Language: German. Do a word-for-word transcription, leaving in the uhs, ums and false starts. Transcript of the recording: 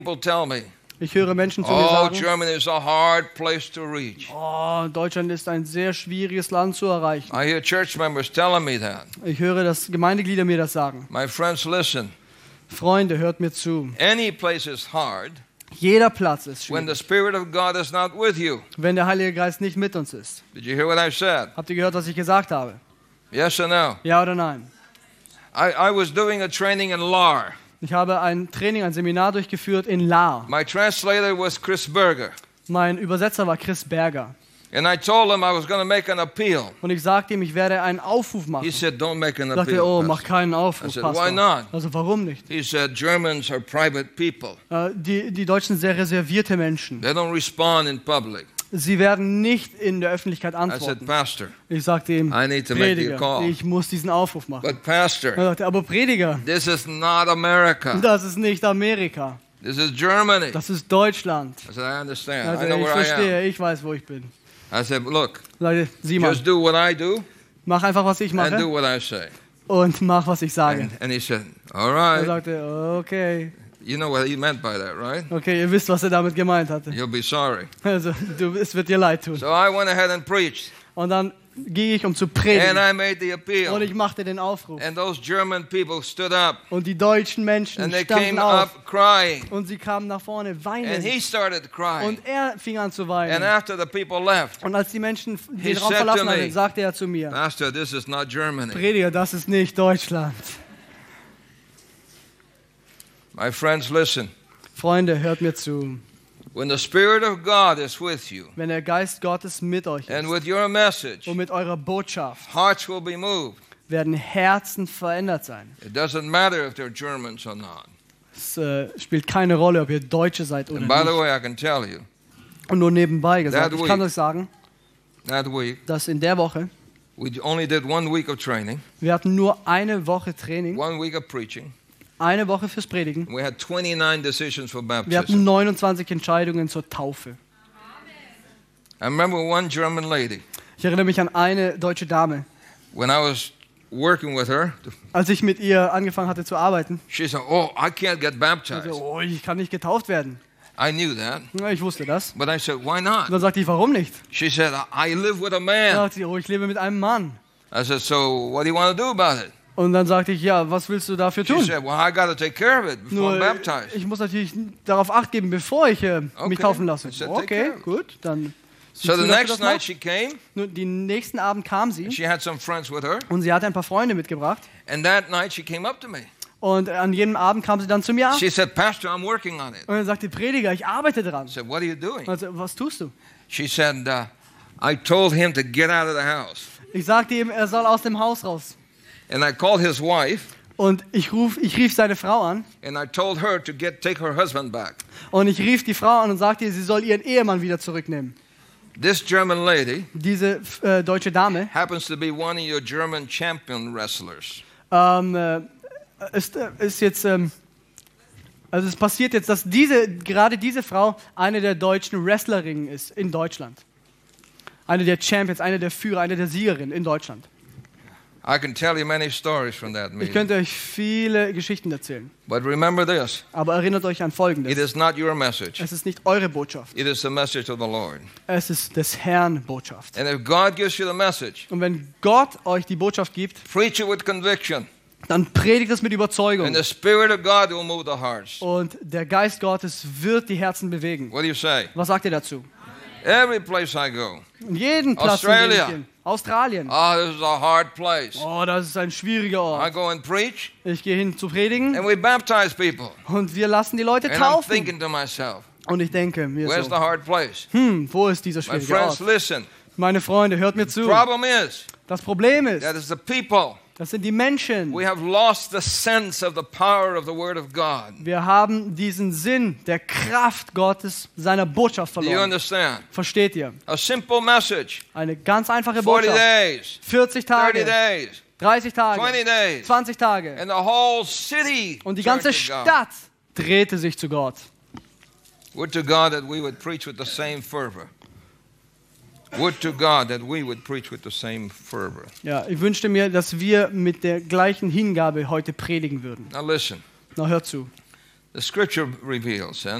People tell me, Ich höre Menschen zu mir oh, sagen, Germany is a hard place to reach. oh, Deutschland ist ein sehr schwieriges Land zu erreichen. I hear church members telling me that. Ich höre, dass Gemeindeglieder mir das sagen. My friends, listen. Freunde, hört mir zu. Any place is hard Jeder Platz ist when the schwierig, Spirit of God is not with you. wenn der Heilige Geist nicht mit uns ist. Did you hear what I said? Habt ihr gehört, was ich gesagt habe? Yes or no? Ja oder nein? I, I was doing a training in Lahr. Ich habe ein Training, ein Seminar durchgeführt in Lahr. My translator was Chris Berger. Mein Übersetzer war Chris Berger. And I told him I was going to make an appeal. Und ich sagte ihm, ich werde einen Aufruf machen. He Ich said, don't make an sagte, appeal. oh, Pastor. mach keinen Aufruf, I said, Pastor. why not? Also warum nicht? He said, Germans are private people. Äh, die, die Deutschen sind sehr reservierte Menschen. They don't respond in public. Sie werden nicht in der Öffentlichkeit I said, antworten. Pastor, Ich sagte ihm, I need to make the Prediger, call. ich muss diesen Aufruf machen. But Pastor, Er sagte, aber Prediger, this is not America. das ist nicht Amerika. This is Germany. Das ist Deutschland. I said, I understand. Also, I know ich where I am. verstehe, ich weiß, wo ich bin. I said, look, Ich sagte, sieh mal, just do what I do mach einfach, was ich and do mache what I say. und mach, was ich sage. And, and he said, all Er right. sagte, okay, You know what he meant by that, right? okay, ihr wisst, was er damit gemeint hatte. You'll be sorry. Also, du, es wird dir leid tun. So I went ahead and preached. Und dann ging ich, um zu And predigen. I made the Und appeal. ich machte den Aufruf. And those German people stood up. Und die deutschen Menschen And they standen came auf. up crying. Und sie kamen nach vorne, And weinen. he started crying. Und er fing an zu And weinen. after the people left, Und als die Menschen He den Raum said verlassen to me, hatten, sagte er zu mir, Pastor, this is not Germany. Prediger, das ist nicht Deutschland. My friends, listen. Freunde, hört mir zu. When the Spirit of God is with you Wenn der Geist Gottes mit euch and ist with your message, und mit eurer Botschaft, hearts will be moved. werden Herzen verändert sein. It doesn't matter if they're Germans or not. Es äh, spielt keine Rolle, ob ihr Deutsche seid oder And by the nicht. way, I can tell you, Und nur nebenbei gesagt, That ich kann week- euch sagen, that week, dass in der Woche, we only did one week of training, wir hatten nur eine Woche Training, one week of preaching. eine Woche fürs Predigen. We had twenty-nine decisions for Wir baptism. hatten neunundzwanzig Entscheidungen zur Taufe. I remember one German lady, Ich erinnere mich an eine deutsche Dame. when I was working with her, Als ich mit ihr angefangen hatte zu arbeiten, she said, oh, I can't get sagte, baptized. oh, ich kann nicht getauft werden. I knew that, Ja, ich wusste das. but I said, why Und not? dann sagte ich, warum nicht? She said, I live with a Dann man. sagte sie, oh, ich lebe mit einem Mann. I said, so what do you want to do about it? Und dann sagte ich, ja, was willst du dafür She tun? said, well, I got to take care of it before I'm Nur, baptized. ich muss natürlich darauf Acht geben, bevor ich äh, Okay. mich taufen lasse. I said, take Okay, care of it. gut, dann So the siehst du, dass du next das night machst. she came, Nur den nächsten Abend kam sie she had some friends with her, und sie hatte ein paar Freunde mitgebracht. and that night she came up to me. Und an jedem Abend kam sie dann zu mir She said, Pastor, I'm working on it. und dann sagte Prediger, ich arbeite dran. I said, what are you doing? Also, was tust du? She said, uh, I told him to get out of the house. Ich sagte ihm, er soll aus dem Haus raus. And I called his wife, Und ich, ruf, ich rief seine Frau an and I told her to get take her husband back. und ich rief die Frau an und sagte ihr, sie soll ihren Ehemann wieder zurücknehmen. This German lady Diese äh, deutsche Dame happens to be one of your German champion wrestlers. ähm, äh, ist, äh, ist jetzt, ähm, also es passiert jetzt, dass diese, gerade diese Frau eine der deutschen Wrestlerinnen ist in Deutschland. Eine der Champions, eine der Führer, eine der Siegerinnen in Deutschland. I can tell you many stories from that Ich meeting. könnte euch viele Geschichten erzählen. But remember this, Aber erinnert euch an it Folgendes. is not your message. Es ist nicht eure Botschaft. It is the message of the Lord. Es ist des Herrn Botschaft. And if God gives you the message, Und wenn Gott euch die Botschaft gibt, preach it with conviction. dann predigt es mit And Überzeugung. the Spirit of God will move the hearts. Und der Geist Gottes wird die Herzen bewegen. What do you say? Was sagt ihr dazu? Every place I go, In jedem Platz, in dem Australia. ich bin. Australien. oh, this is a hard place. Oh, das ist ein schwieriger I Ort. go and preach, Ich gehe hin zu predigen and we baptize people. und wir lassen die Leute And I'm taufen. thinking to myself, Und ich denke mir where's the so, hard place? hm, wo ist dieser My schwierige friends, Ort? listen. Meine Freunde, hört mir zu. Problem is, Das Problem ist, that is the people. das sind die Menschen. We have lost the sense of the power of the Word of God. Wir haben diesen Sinn der Kraft Gottes, seiner Botschaft Do you verloren. understand? Versteht ihr? A simple message, Eine ganz einfache forty Botschaft. days, vierzig thirty Tage, days, dreißig Tage, twenty days, zwanzig Tage. and the whole city. Und die turned ganze to God. Stadt drehte sich zu Gott. Would to God that we would preach with the same fervor. Would to God that we would preach with the same fervor. Ja, ich wünschte mir, dass wir mit der gleichen Hingabe heute predigen würden. Now listen, Na, hört zu. The scripture reveals, and